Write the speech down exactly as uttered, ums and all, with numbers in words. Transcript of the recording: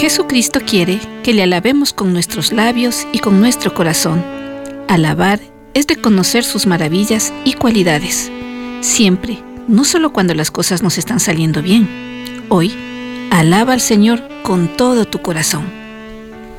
Jesucristo quiere que le alabemos con nuestros labios y con nuestro corazón. Alabar es reconocer sus maravillas y cualidades. Siempre, no solo cuando las cosas nos están saliendo bien. Hoy, alaba al Señor con todo tu corazón.